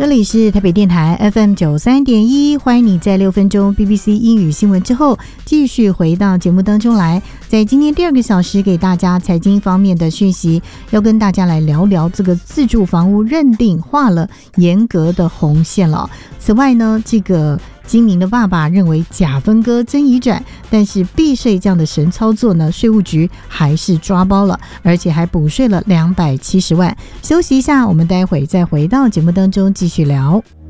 这里是台北电台 FM93.1，欢迎你在6分钟 BBC 英语新闻之后继续回到节目当中来。在今天第2个小时给大家财经方面的讯息，要跟大家来聊聊这个自住房屋认定画了严格的红线了。此外呢，这个精明的爸爸认为假分割真移转，但是避税这样的神操作呢，税务局还是抓包了，而且还补税了270万。休息一下，我们待会再回到节目当中继续聊。